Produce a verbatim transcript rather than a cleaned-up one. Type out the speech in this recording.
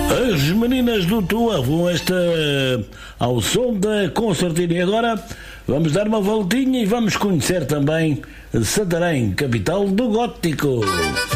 As meninas do Tua vão esta ao som da concertina. E agora vamos dar uma voltinha e vamos conhecer também Santarém, capital do gótico.